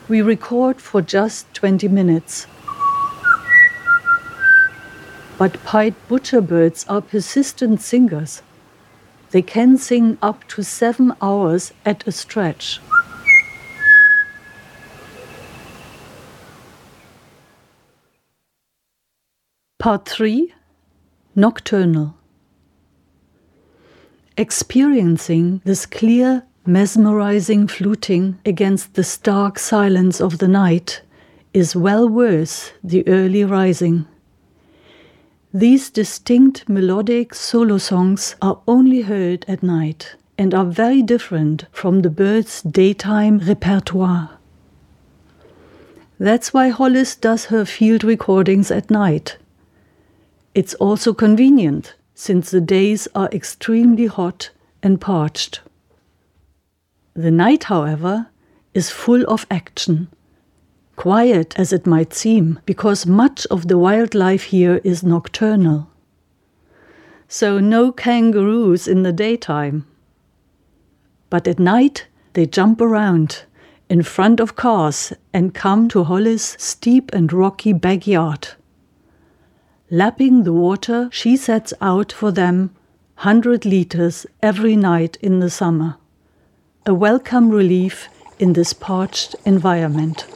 We record for just 20 minutes. But pied butcherbirds are persistent singers. They can sing up to 7 hours at a stretch. Part 3. Nocturnal. Experiencing this clear, mesmerizing fluting against the stark silence of the night is well worth the early rising. These distinct melodic solo songs are only heard at night and are very different from the bird's daytime repertoire. That's why Hollis does her field recordings at night. It's also convenient, since the days are extremely hot and parched. The night, however, is full of action. Quiet as it might seem, because much of the wildlife here is nocturnal. So no kangaroos in the daytime. But at night they jump around in front of cars and come to Hollis' steep and rocky backyard. Lapping the water she sets out for them, 100 liters every night in the summer. A welcome relief in this parched environment.